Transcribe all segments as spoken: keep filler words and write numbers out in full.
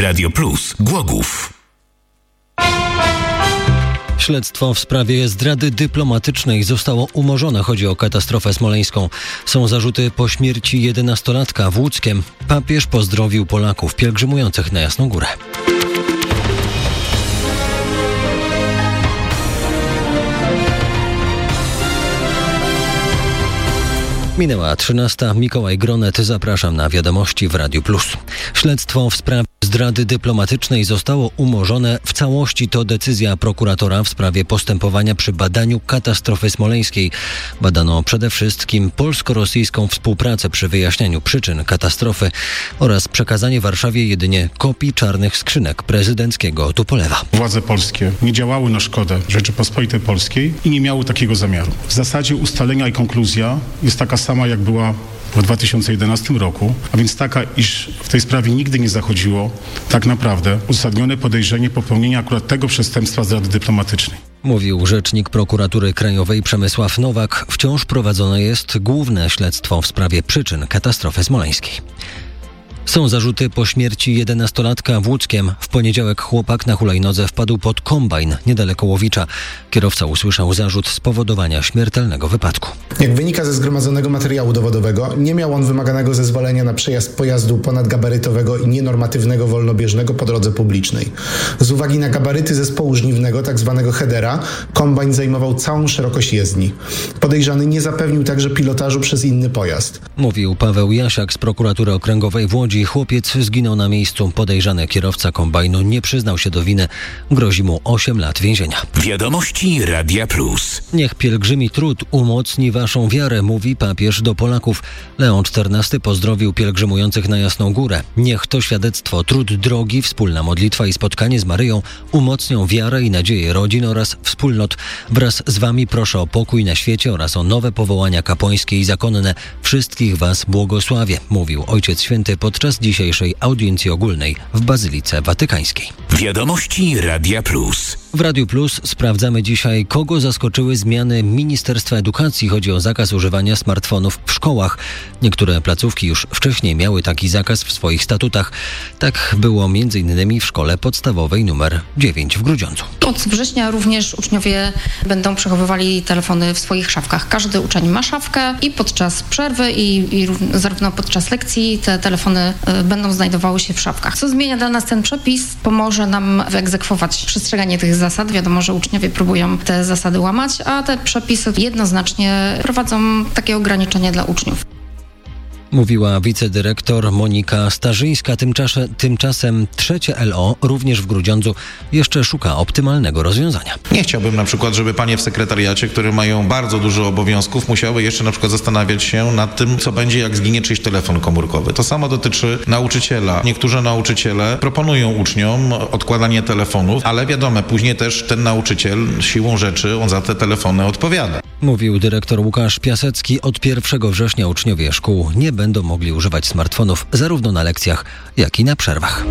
Radio Plus Głogów. Śledztwo w sprawie zdrady dyplomatycznej zostało umorzone. Chodzi o katastrofę smoleńską. Są zarzuty po śmierci jedenastolatka w Łódzkiem. Papież pozdrowił Polaków pielgrzymujących na Jasną Górę. Minęła trzynasta. Mikołaj Gronet. Zapraszam na wiadomości w Radiu Plus. Śledztwo w sprawie zdrady dyplomatycznej zostało umorzone w całości. To decyzja prokuratora w sprawie postępowania przy badaniu katastrofy smoleńskiej. Badano przede wszystkim polsko-rosyjską współpracę przy wyjaśnianiu przyczyn katastrofy oraz przekazanie Warszawie jedynie kopii czarnych skrzynek prezydenckiego Tupolewa. Władze polskie nie działały na szkodę Rzeczypospolitej Polskiej i nie miały takiego zamiaru. W zasadzie ustalenia i konkluzja jest taka sama, jak była w dwa tysiące jedenastym roku, a więc taka, iż w tej sprawie nigdy nie zachodziło tak naprawdę uzasadnione podejrzenie popełnienia akurat tego przestępstwa zdrady dyplomatycznej. Mówił rzecznik Prokuratury Krajowej Przemysław Nowak. Wciąż prowadzone jest główne śledztwo w sprawie przyczyn katastrofy smoleńskiej. Są zarzuty po śmierci jedenastolatka w Łódzkiem. W poniedziałek chłopak na hulajnodze wpadł pod kombajn niedaleko Łowicza. Kierowca usłyszał zarzut spowodowania śmiertelnego wypadku. Jak wynika ze zgromadzonego materiału dowodowego, nie miał on wymaganego zezwolenia na przejazd pojazdu ponadgabarytowego i nienormatywnego wolnobieżnego po drodze publicznej. Z uwagi na gabaryty zespołu żniwnego, tzw. headera, kombajn zajmował całą szerokość jezdni. Podejrzany nie zapewnił także pilotażu przez inny pojazd. Mówił Paweł Jasiak z Prokuratury Okręgowej w Łodzi. Chłopiec zginął na miejscu. Podejrzany kierowca kombajnu nie przyznał się do winy. Grozi mu osiem lat więzienia. Wiadomości Radia Plus. Niech pielgrzymi trud umocni waszą wiarę, mówi papież do Polaków. Leon czternasty pozdrowił pielgrzymujących na Jasną Górę. Niech to świadectwo, trud drogi, wspólna modlitwa i spotkanie z Maryją umocnią wiarę i nadzieję rodzin oraz wspólnot. Wraz z wami proszę o pokój na świecie oraz o nowe powołania kapłańskie i zakonne. Wszystkich was błogosławię, mówił Ojciec Święty podczas dzisiejszej audiencji ogólnej w Bazylice Watykańskiej. Wiadomości Radia Plus. W Radiu Plus sprawdzamy dzisiaj, kogo zaskoczyły zmiany Ministerstwa Edukacji. Chodzi o zakaz używania smartfonów w szkołach. Niektóre placówki już wcześniej miały taki zakaz w swoich statutach. Tak było między innymi w szkole podstawowej nr dziewięć w Grudziądzu. Od września również uczniowie będą przechowywali telefony w swoich szafkach. Każdy uczeń ma szafkę i podczas przerwy i, i zarówno podczas lekcji te telefony y, będą znajdowały się w szafkach. Co zmienia dla nas ten przepis? Pomoże nam wyegzekwować przestrzeganie tych zasad. Wiadomo, że uczniowie próbują te zasady łamać, a te przepisy jednoznacznie prowadzą takie ograniczenia dla uczniów. Mówiła wicedyrektor Monika Starzyńska. Tymczasem, tymczasem trzecie L O, również w Grudziądzu, jeszcze szuka optymalnego rozwiązania. Nie chciałbym na przykład, żeby panie w sekretariacie, które mają bardzo dużo obowiązków, musiały jeszcze na przykład zastanawiać się nad tym, co będzie, jak zginie czyjś telefon komórkowy. To samo dotyczy nauczyciela. Niektórzy nauczyciele proponują uczniom odkładanie telefonów, ale wiadomo, później też ten nauczyciel siłą rzeczy, on za te telefony odpowiada. Mówił dyrektor Łukasz Piasecki. Od pierwszego września uczniowie szkół nie będą mogli używać smartfonów zarówno na lekcjach, jak i na przerwach.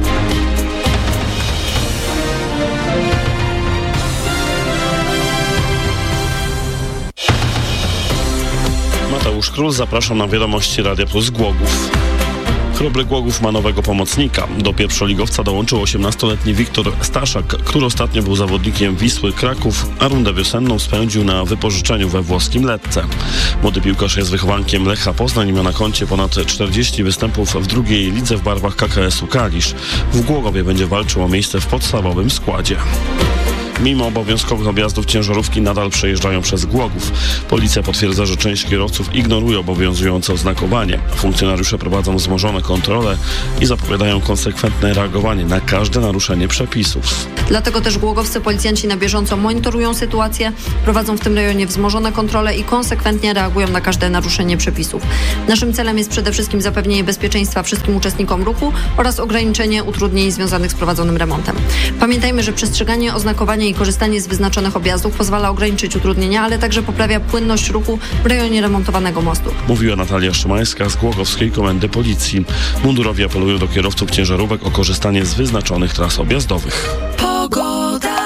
Mateusz Król, zapraszam na wiadomości Radia Plus Głogów. Chrobry Głogów ma nowego pomocnika. Do pierwszoligowca dołączył osiemnastoletni Wiktor Staszak, który ostatnio był zawodnikiem Wisły Kraków, a rundę wiosenną spędził na wypożyczeniu we włoskim Lecce. Młody piłkarz jest wychowankiem Lecha Poznań i ma na koncie ponad czterdzieści występów w drugiej lidze w barwach K K S u Kalisz. W Głogowie będzie walczył o miejsce w podstawowym składzie. Mimo obowiązkowych objazdów ciężarówki nadal przejeżdżają przez Głogów. Policja potwierdza, że część kierowców ignoruje obowiązujące oznakowanie. Funkcjonariusze prowadzą wzmożone kontrole i zapowiadają konsekwentne reagowanie na każde naruszenie przepisów. Dlatego też głogowscy policjanci na bieżąco monitorują sytuację, prowadzą w tym rejonie wzmożone kontrole i konsekwentnie reagują na każde naruszenie przepisów. Naszym celem jest przede wszystkim zapewnienie bezpieczeństwa wszystkim uczestnikom ruchu oraz ograniczenie utrudnień związanych z prowadzonym remontem. Pamiętajmy, że przestrzeganie oznakowania i korzystanie z wyznaczonych objazdów pozwala ograniczyć utrudnienia, ale także poprawia płynność ruchu w rejonie remontowanego mostu. Mówiła Natalia Szymańska z Głogowskiej Komendy Policji. Mundurowi apelują do kierowców ciężarówek o korzystanie z wyznaczonych tras objazdowych. Pogoda.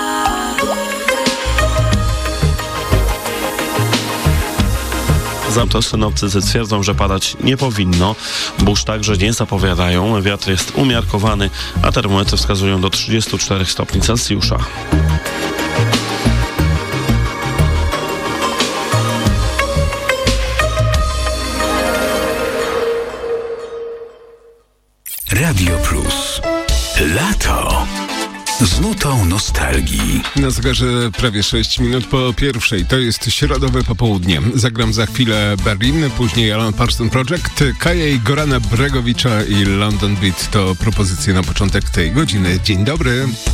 Za to synoptycy twierdzą, że padać nie powinno. Burz także nie zapowiadają. Wiatr jest umiarkowany, a termometry wskazują do trzydziestu czterech stopni Celsjusza. Radio Plus. Lato. Z nutą nostalgii. Na zegarze prawie sześć minut po pierwszej. To jest środowe popołudnie. Zagram za chwilę Berlin, później Alan Parsons Project, Kaja Gorana Bregowicza i London Beat to propozycje na początek tej godziny. Dzień dobry.